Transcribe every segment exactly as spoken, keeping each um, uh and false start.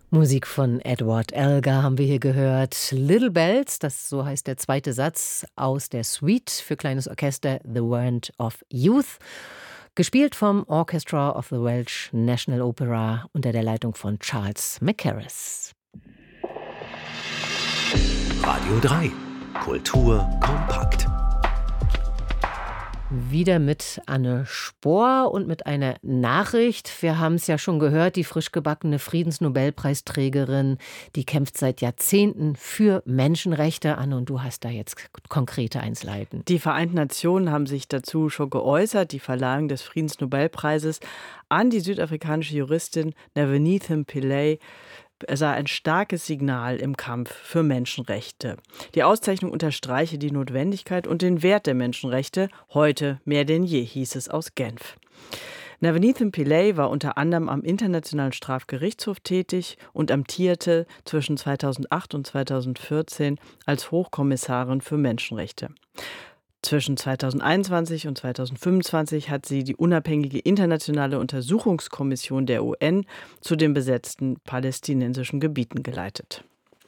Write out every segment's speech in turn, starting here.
Musik von Edward Elgar haben wir hier gehört. Little Bells, das so heißt der zweite Satz aus der Suite für kleines Orchester The Wand of Youth. Gespielt vom Orchestra of the Welsh National Opera unter der Leitung von Charles Mackerras. Radio drei. Kultur kompakt. Wieder mit Anne Spohr und mit einer Nachricht. Wir haben es ja schon gehört, die frisch gebackene Friedensnobelpreisträgerin, die kämpft seit Jahrzehnten für Menschenrechte. Anne, und du hast da jetzt konkrete Einzelheiten. Die Vereinten Nationen haben sich dazu schon geäußert, die Verleihung des Friedensnobelpreises an die südafrikanische Juristin Navitha Pillay sei ein starkes Signal im Kampf für Menschenrechte. Die Auszeichnung unterstreiche die Notwendigkeit und den Wert der Menschenrechte, heute mehr denn je, hieß es aus Genf. Navitha Pillay war unter anderem am Internationalen Strafgerichtshof tätig und amtierte zwischen zweitausendacht und zweitausendvierzehn als Hochkommissarin für Menschenrechte. Zwischen zweitausendeinundzwanzig und zweitausendfünfundzwanzig hat sie die unabhängige internationale Untersuchungskommission der U N zu den besetzten palästinensischen Gebieten geleitet.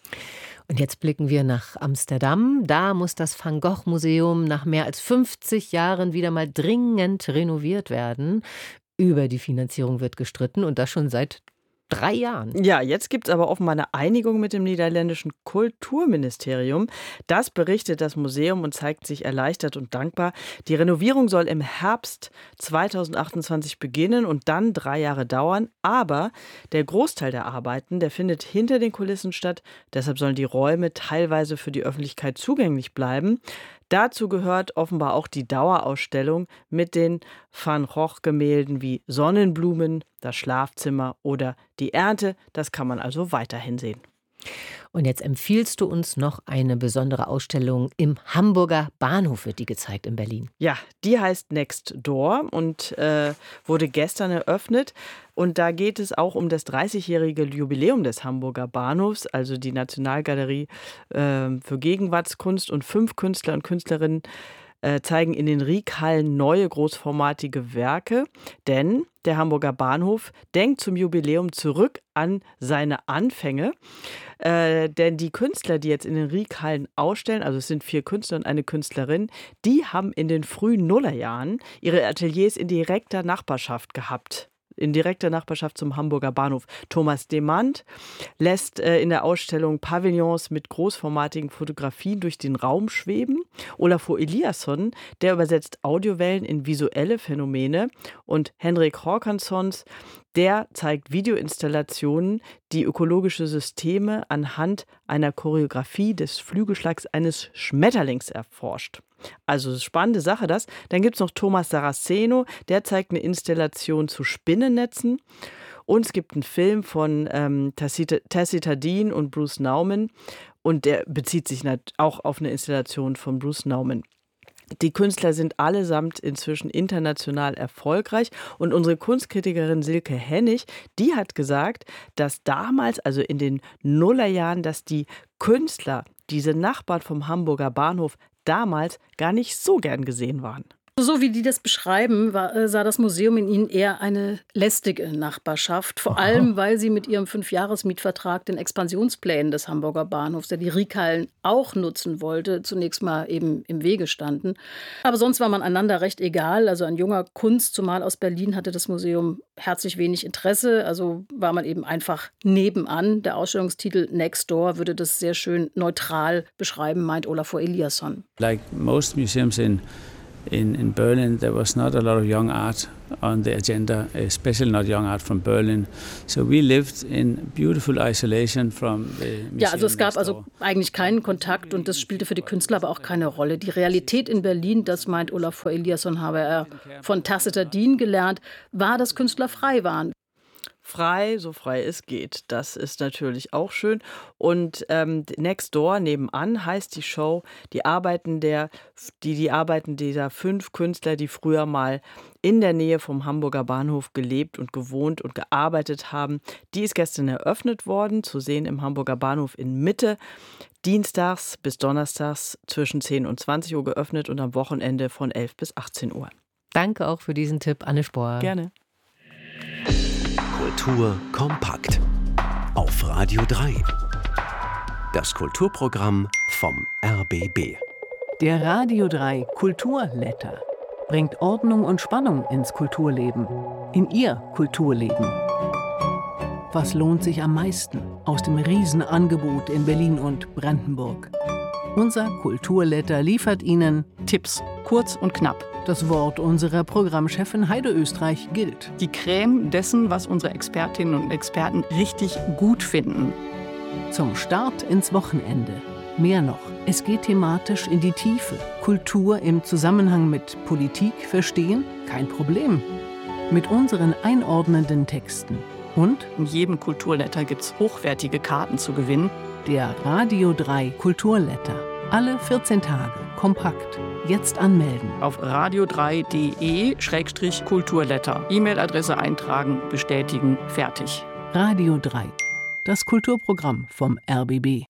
Und jetzt blicken wir nach Amsterdam. Da muss das Van Gogh Museum nach mehr als fünfzig Jahren wieder mal dringend renoviert werden. Über die Finanzierung wird gestritten und das schon seit drei Jahren. Ja, jetzt gibt es aber offenbar eine Einigung mit dem niederländischen Kulturministerium. Das berichtet das Museum und zeigt sich erleichtert und dankbar. Die Renovierung soll im Herbst zweitausendachtundzwanzig beginnen und dann drei Jahre dauern. Aber der Großteil der Arbeiten, der findet hinter den Kulissen statt. Deshalb sollen die Räume teilweise für die Öffentlichkeit zugänglich bleiben. Dazu gehört offenbar auch die Dauerausstellung mit den Van Gogh-Gemälden wie Sonnenblumen, das Schlafzimmer oder die Ernte. Das kann man also weiterhin sehen. Und jetzt empfiehlst du uns noch eine besondere Ausstellung im Hamburger Bahnhof, wird die gezeigt in Berlin. Ja, die heißt Next Door und äh, wurde gestern eröffnet. Und da geht es auch um das dreißigjährige Jubiläum des Hamburger Bahnhofs, also die Nationalgalerie äh, für Gegenwartskunst und fünf Künstler und Künstlerinnen äh, zeigen in den Riekhallen neue großformatige Werke, denn der Hamburger Bahnhof denkt zum Jubiläum zurück an seine Anfänge. Äh, denn die Künstler, die jetzt in den Riekhallen ausstellen, also es sind vier Künstler und eine Künstlerin, die haben in den frühen Nullerjahren ihre Ateliers in direkter Nachbarschaft gehabt. In direkter Nachbarschaft zum Hamburger Bahnhof. Thomas Demand lässt äh, in der Ausstellung Pavillons mit großformatigen Fotografien durch den Raum schweben. Olafur Eliasson, der übersetzt Audiowellen in visuelle Phänomene. Und Henrik Håkanssons, der zeigt Videoinstallationen, die ökologische Systeme anhand einer Choreografie des Flügelschlags eines Schmetterlings erforscht. Also spannende Sache das. Dann gibt es noch Thomas Saraceno, der zeigt eine Installation zu Spinnennetzen. Und es gibt einen Film von ähm, Tacita Dean und Bruce Nauman. Und der bezieht sich auch auf eine Installation von Bruce Nauman. Die Künstler sind allesamt inzwischen international erfolgreich und unsere Kunstkritikerin Silke Hennig, die hat gesagt, dass damals, also in den Nullerjahren, dass die Künstler, diese Nachbarn vom Hamburger Bahnhof, damals gar nicht so gern gesehen waren. So wie die das beschreiben, war, sah das Museum in ihnen eher eine lästige Nachbarschaft. Vor allem, weil sie mit ihrem Fünfjahres-Mietvertrag den Expansionsplänen des Hamburger Bahnhofs, der die Riekhallen auch nutzen wollte, zunächst mal eben im Wege standen. Aber sonst war man einander recht egal. Also an junger Kunst, zumal aus Berlin, hatte das Museum herzlich wenig Interesse. Also war man eben einfach nebenan. Der Ausstellungstitel Next Door würde das sehr schön neutral beschreiben, meint Olafur Eliasson. Like most museums in In, in Berlin, there was not a lot of young art on the agenda, especially not young art from Berlin. So we lived in beautiful isolation from the museum. Ja, also es gab also eigentlich keinen Kontakt und das spielte für die Künstler aber auch keine Rolle. Die Realität in Berlin, das meint Olafur Eliasson, habe er von Tacita Dean gelernt, war, dass Künstler frei waren. Frei, so frei es geht. Das ist natürlich auch schön. Und ähm, Next Door nebenan heißt die Show, die Arbeiten der, die, die Arbeiten dieser fünf Künstler, die früher mal in der Nähe vom Hamburger Bahnhof gelebt und gewohnt und gearbeitet haben. Die ist gestern eröffnet worden, zu sehen im Hamburger Bahnhof in Mitte. Dienstags bis donnerstags zwischen zehn und zwanzig Uhr geöffnet und am Wochenende von elf bis achtzehn Uhr. Danke auch für diesen Tipp, Anne Spohr. Gerne. Kultur kompakt. Auf Radio drei. Das Kulturprogramm vom R B B. Der Radio drei Kulturletter bringt Ordnung und Spannung ins Kulturleben, in Ihr Kulturleben. Was lohnt sich am meisten aus dem Riesenangebot in Berlin und Brandenburg? Unser Kulturletter liefert Ihnen Tipps, kurz und knapp. Das Wort unserer Programmchefin Heide Österreich gilt. Die Creme dessen, was unsere Expertinnen und Experten richtig gut finden. Zum Start ins Wochenende. Mehr noch, es geht thematisch in die Tiefe. Kultur im Zusammenhang mit Politik verstehen? Kein Problem. Mit unseren einordnenden Texten. Und in jedem Kulturletter gibt es hochwertige Karten zu gewinnen. Der Radio drei Kulturletter. Alle vierzehn Tage. Kompakt. Jetzt anmelden. Auf radio drei punkt de Schrägstrich Kulturletter. E-Mail-Adresse eintragen, bestätigen, fertig. Radio drei. Das Kulturprogramm vom R B B.